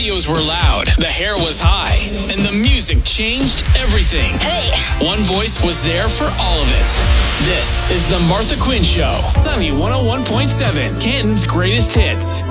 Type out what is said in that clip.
radios were loud, the hair was high, and the music changed everything. Hey! One voice was there for all of it. This is The Martha Quinn Show, Sunny 101.7, Canton's greatest hits.